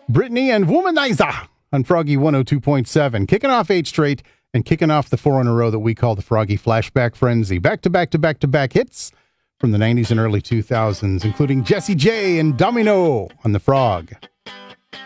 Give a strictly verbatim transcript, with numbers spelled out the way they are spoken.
Brittany and Womanizer on Froggy one oh two point seven. Kicking off eight straight and kicking off the four in a row that we call the Froggy Flashback Frenzy. Back to back to back to back hits from the nineties and early two thousands, including Jessie J and Domino on the Frog.